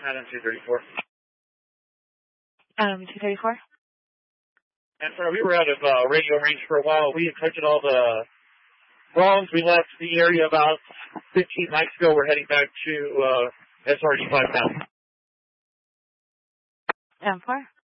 Adam 234. Adam 234. And sorry, we were out of radio range for a while. We had collected all the wrongs. We left the area about 15 nights ago. We're heading back to SRG 5000. M4.